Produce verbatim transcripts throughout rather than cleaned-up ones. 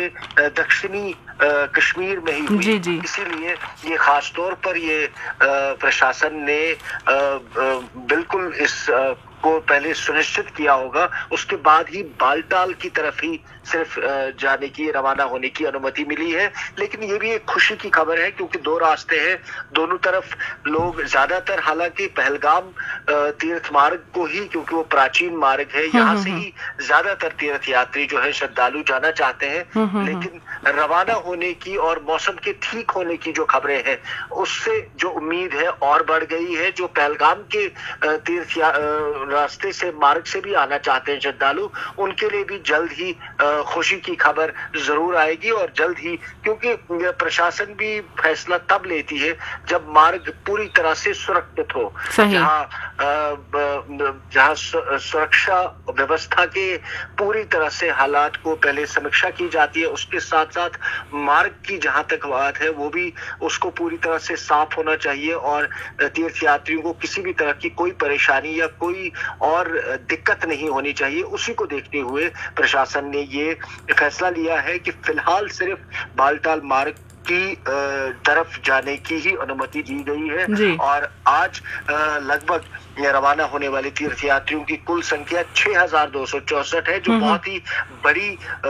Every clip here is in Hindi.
से दक्षिणी कश्मीर में ही हुई। इसीलिए ये खास तौर पर ये प्रशासन ने बिल्कुल इस को पहले सुनिश्चित किया होगा, उसके बाद ही बालटाल की तरफ ही सिर्फ जाने की, रवाना होने की अनुमति मिली है। लेकिन ये भी एक खुशी की खबर है क्योंकि दो रास्ते हैं, दोनों तरफ लोग ज्यादातर, हालांकि पहलगाम तीर्थ मार्ग को ही, क्योंकि वो प्राचीन मार्ग है, यहाँ से ही ज्यादातर तीर्थ यात्री जो है श्रद्धालु जाना चाहते हैं। लेकिन रवाना होने की और मौसम के ठीक होने की जो खबरें हैं, उससे जो उम्मीद है और बढ़ गई है। जो पहलगाम के तीर्थ रास्ते से, मार्ग से भी आना चाहते हैं श्रद्धालु, उनके लिए भी जल्द ही खुशी की खबर जरूर आएगी और जल्द ही, क्योंकि प्रशासन भी फैसला तब लेती है जब मार्ग पूरी तरह से सुरक्षित हो, जहाँ जहाँ सुरक्षा व्यवस्था के पूरी तरह से हालात को पहले समीक्षा की जाती है। उसके साथ साथ मार्ग की जहां तक बात है, वो भी उसको पूरी तरह से साफ होना चाहिए और तीर्थ यात्रियों को किसी भी तरह की कोई परेशानी या कोई और दिक्कत नहीं होनी चाहिए। उसी को देखते हुए प्रशासन ने ये फैसला लिया है कि फिलहाल सिर्फ बालटाल मार्ग की तरफ जाने की ही अनुमति दी गई है और आज लगभग रवाना होने वाले तीर्थ यात्रियों की कुल संख्या छह हजार दो सौ चौसठ है, जो बहुत ही बड़ी,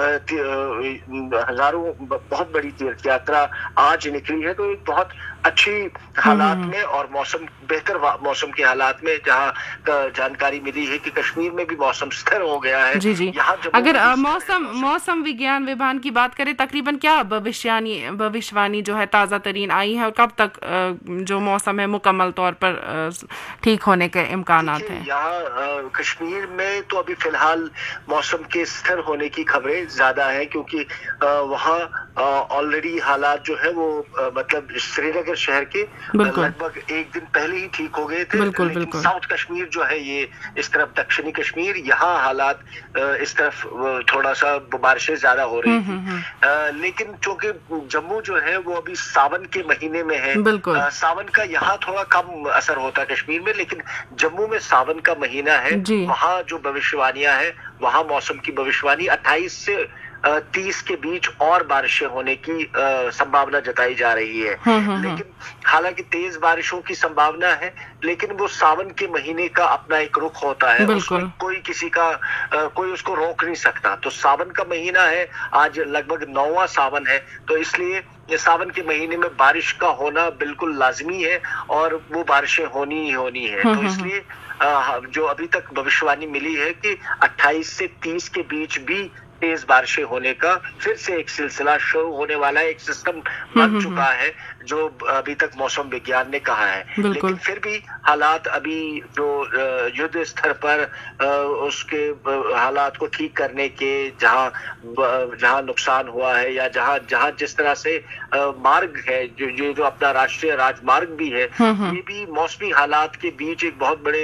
हजारों बहुत बड़ी तीर्थ यात्रा आज निकली है। तो एक बहुत अच्छी हालात में और मौसम, बेहतर मौसम के हालात में, जहाँ जानकारी मिली है कि कश्मीर में भी मौसम स्थिर हो गया है। जी जी। अगर मौसम मौसम विज्ञान विभाग की बात करें, तकरीबन क्या भविष्यवाणी भविष्यवाणी जो है ताजा तरीन आई है और कब तक जो मौसम है मुकम्मल तौर पर ठीक होने के इम्कानात हैं? यहाँ कश्मीर में तो अभी फिलहाल मौसम के स्थिर होने की खबरें ज्यादा हैं, क्योंकि वहाँ ऑलरेडी हालात जो है वो मतलब श्रीनगर शहर के लगभग एक दिन पहले ही ठीक हो गए थे। बिल्कुल, लेकिन बिल्कुल। साउथ कश्मीर जो है, ये इस तरफ दक्षिणी कश्मीर, यहाँ हालात इस तरफ थोड़ा सा बारिशें ज्यादा हो रही थी। लेकिन चूंकि जम्मू जो है वो अभी सावन के महीने में है, सावन का यहाँ थोड़ा कम असर होता है कश्मीर में, लेकिन जम्मू में सावन का महीना है, वहाँ जो भविष्यवाणियां है, वहाँ मौसम की भविष्यवाणी अट्ठाईस से तीस के बीच और बारिशें होने की संभावना जताई जा रही है। लेकिन हालांकि तेज बारिशों की संभावना है, लेकिन वो सावन के महीने का अपना एक रुख होता है, उसमें कोई किसी का कोई उसको रोक नहीं सकता। तो सावन का महीना है, आज लगभग नौवां सावन है, तो इसलिए सावन के महीने में बारिश का होना बिल्कुल लाजमी है और वो बारिशें होनी ही होनी है। तो इसलिए जो अभी तक भविष्यवाणी मिली है कि अट्ठाईस से तीस के बीच भी तेज बारिशें होने का फिर से एक सिलसिला शुरू होने वाला है। एक सिस्टम बन चुका है जो अभी तक मौसम विज्ञान ने कहा है। लेकिन फिर भी हालात अभी जो युद्ध स्तर पर उसके हालात को ठीक करने के, जहां जहां नुकसान हुआ है या जहां जहां जिस तरह से मार्ग है, जो ये जो अपना राष्ट्रीय राजमार्ग भी है, ये भी मौसमी हालात के बीच एक बहुत बड़े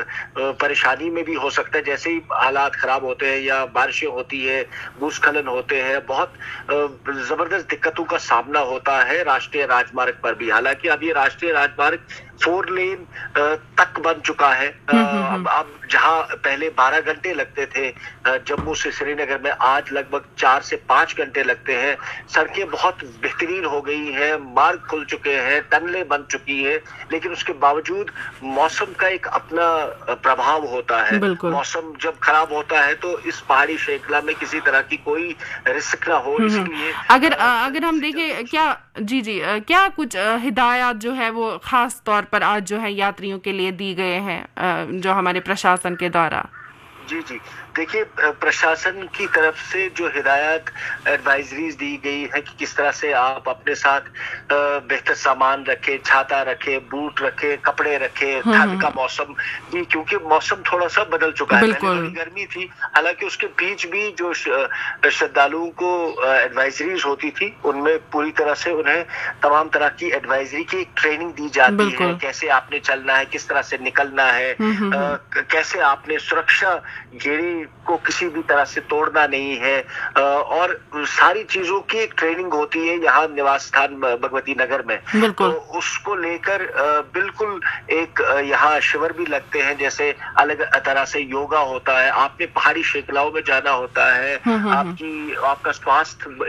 परेशानी में भी हो सकता है। जैसे ही हालात खराब होते हैं या बारिशें होती है, भूस्खलन होते हैं, बहुत जबरदस्त दिक्कतों का सामना होता है राष्ट्रीय राजमार्ग पर भी। हालांकि अब ये राष्ट्रीय राजमार्ग फोर लेन तक बन चुका है। अब अब जहां पहले बारह घंटे लगते थे जम्मू से श्रीनगर में, आज लगभग चार से पांच घंटे लगते हैं। सड़कें बहुत बेहतरीन हो गई हैं, मार्ग खुल चुके हैं, टनलें बन चुकी है, लेकिन उसके बावजूद मौसम का एक अपना प्रभाव होता है। मौसम जब खराब होता है तो इस पहाड़ी श्रृंखला में किसी तरह की कोई रिस्क ना हो, इसलिए अगर अगर हम देखें क्या जी जी क्या कुछ हिदायत जो है वो खास तौर पर आज जो है यात्रियों के लिए दी गए हैं जो हमारे प्रशासन के द्वारा? जी जी देखिए, प्रशासन की तरफ से जो हिदायत एडवाइजरीज दी गई है कि किस तरह से आप अपने साथ बेहतर सामान रखें, छाता रखें, बूट रखें, कपड़े रखें, ठंड का मौसम भी, क्योंकि मौसम थोड़ा सा बदल चुका है। पहले गर्मी थी, हालांकि उसके बीच भी जो श्रद्धालुओं को एडवाइजरीज होती थी, उनमें पूरी तरह से उन्हें तमाम तरह की एडवाइजरी की ट्रेनिंग दी जाती है। कैसे आपने चलना है, किस तरह से निकलना है, कैसे आपने सुरक्षा घेरे को किसी भी तरह से तोड़ना नहीं है, और सारी चीजों की एक ट्रेनिंग होती है यहाँ निवास स्थान भगवती नगर में। तो उसको लेकर बिल्कुल एक यहाँ शिविर भी लगते हैं, जैसे अलग तरह से योगा होता है, आपने पहाड़ी श्रृंखलाओं में जाना होता है, आपकी आपका स्वास्थ्य